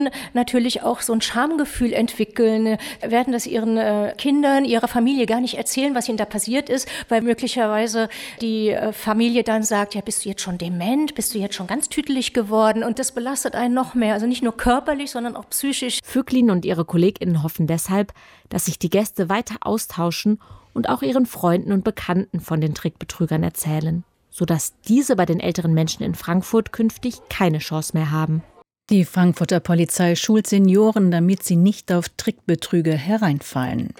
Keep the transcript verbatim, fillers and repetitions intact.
natürlich auch so ein Schamgefühl entwickeln, werden das ihren äh, Kindern, ihrer Familie gar nicht erzählen, was ihnen da passiert ist, weil möglicherweise die äh, Familie dann sagt, ja, bist du jetzt schon dement, bist du jetzt schon ganz tüdelig geworden, und das belastet einen noch mehr, also nicht nur körperlich, sondern auch psychisch. Vöglin und ihre KollegInnen hoffen deshalb, dass sich die Gäste weiter austauschen und auch ihren Freunden und Bekannten von den Trickbetrügern erzählen, sodass diese bei den älteren Menschen in Frankfurt künftig keine Chance mehr haben. Die Frankfurter Polizei schult Senioren, damit sie nicht auf Trickbetrüger hereinfallen.